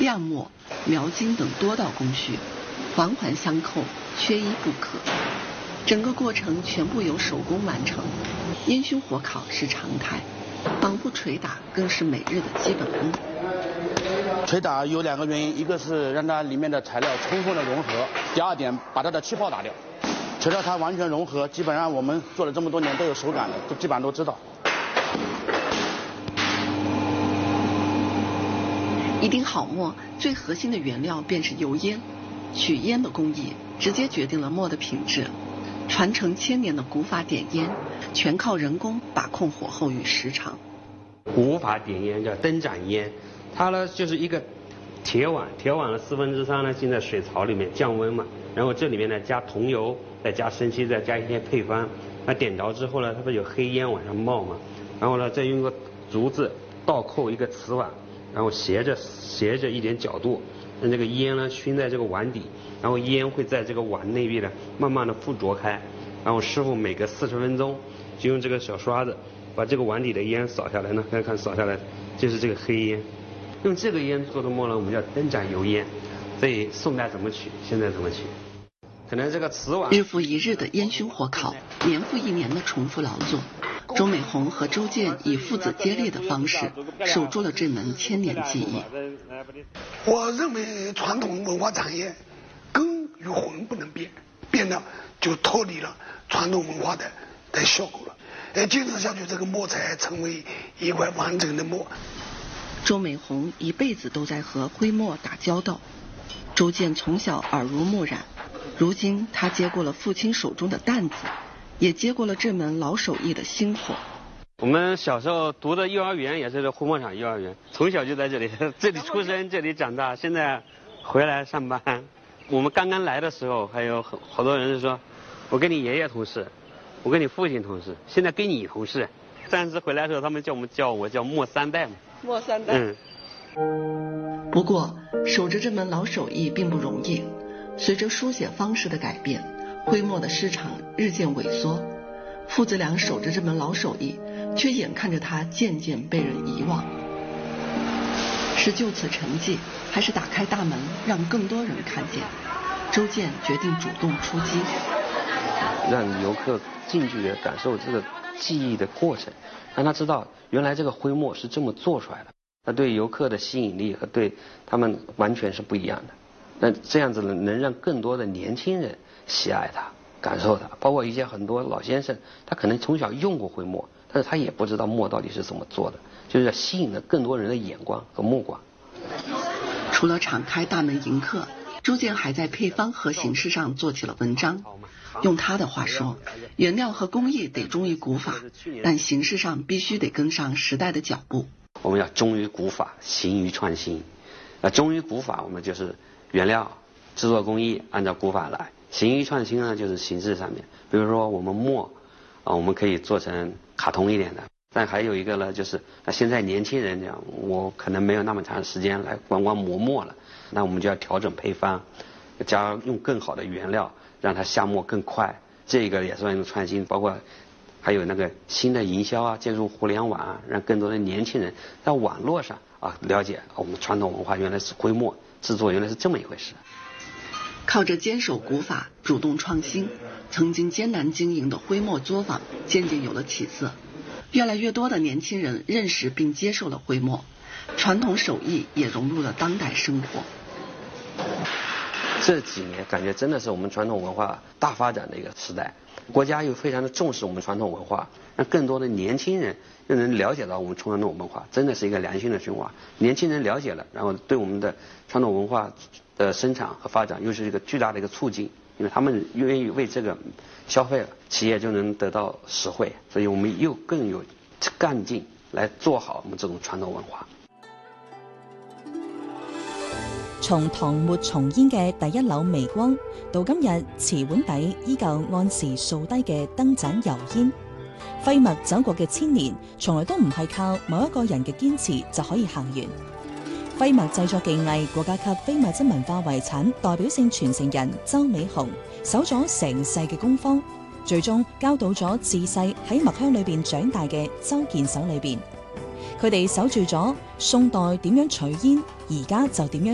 亮墨、描金等多道工序，环环相扣，缺一不可。整个过程全部由手工完成，烟熏火烤是常态，绑布捶打更是每日的基本功。 捶打有2个原因，一个是让它里面的材料充分的融合，第2点把它的气泡打掉。捶到它完全融合，基本上我们做了这么多年都有手感的，基本上都知道。 一定好墨最核心的原料便是油烟，取烟的工艺直接决定了墨的品质。传承1000年的古法点烟，全靠人工把控火候与时长。 古法点烟叫灯盏烟，它呢就是一个铁碗，铁碗的3/4呢浸在水槽里面降温嘛，然后这里面呢加桐油，再加生漆，再加一些配方。那点着之后呢，它不是有黑烟往上冒嘛，然后呢再用个竹子倒扣一个瓷碗，然后斜着一点角度，让这个烟呢熏在这个碗底，然后烟会在这个碗内壁呢慢慢的附着开，然后师傅每隔40分钟就用这个小刷子把这个碗底的烟扫下来呢，看扫下来就是这个黑烟。用这个烟做的墨呢，我们叫灯盏油烟。所以宋代怎么取，现在怎么取？可能这个瓷碗日复一日的烟熏火烤，年复一年的重复劳作。周美红和周建以父子接力的方式，守住了这门1000年技艺。 我认为传统文化产业根与魂不能变，变了就脱离了传统文化的效果了。坚持下去，这个墨才成为一块完整的墨。 周美红一辈子都在和徽墨打交道，周建从小耳濡目染，如今他接过了父亲手中的担子，也接过了这门老手艺的薪火。 我们小时候读的幼儿园也是这徽墨厂幼儿园，从小就在这里出生，这里长大，现在回来上班。我们刚刚来的时候，还有好多人说，我跟你爷爷同事，我跟你父亲同事，现在跟你同事。上次回来的时候，他们叫我叫墨3代嘛。 墨3代。不过守着这门老手艺并不容易，随着书写方式的改变，徽墨的市场日渐萎缩。父子俩守着这门老手艺，却眼看着它渐渐被人遗忘。是就此沉寂，还是打开大门让更多人看见？周建决定主动出击， 让游客近距离地感受这个技艺的过程，让他知道原来这个徽墨是这么做出来的。那对游客的吸引力和对他们完全是不一样的。那这样子能让更多的年轻人喜爱它，感受它。包括一些很多老先生，他可能从小用过徽墨，但是他也不知道墨到底是怎么做的，就是要吸引了更多人的眼光和目光。 除了敞开大门迎客，周建还在配方和形式上做起了文章。用他的话说，原料和工艺得忠于古法，但形式上必须得跟上时代的脚步。 我们要忠于古法，行于创新。忠于古法，我们就是原料、制作工艺按照古法来；行于创新呢，就是形式上面。比如说我们墨我们可以做成卡通一点的。但还有一个呢，就是现在年轻人讲，我可能没有那么长时间来光磨墨了，那我们就要调整配方，用更好的原料，让它下墨更快。这个也算一种创新，包括还有那个新的营销啊，借助互联网啊，让更多的年轻人在网络上了解我们传统文化原来是徽墨制作，原来是这么一回事。 靠着坚守古法，主动创新，曾经艰难经营的徽墨作坊渐渐有了起色。越来越多的年轻人认识并接受了徽墨，传统手艺也融入了当代生活。 这几年感觉真的是我们传统文化大发展的一个时代，国家又非常的重视我们传统文化，让更多的年轻人又能了解到我们传统文化，真的是一个良性的循环。年轻人了解了，然后对我们的传统文化的生产和发展又是一个巨大的一个促进，因为他们愿意为这个消费了，企业就能得到实惠，所以我们又更有干劲来做好我们这种传统文化。 從唐末重煙嘅第一縷微光，到今日瓷碗底依舊按時掃低嘅燈盞油煙，徽墨走過嘅1000年，從來都唔係靠某一個人嘅堅持就可以行完。徽墨製作技藝國家級非物質文化遺產代表性傳承人周美紅守咗成世嘅工坊，最終交到咗自細喺墨香裏邊長大嘅周健手裏邊。佢哋守住咗宋代點樣取煙，而家就點樣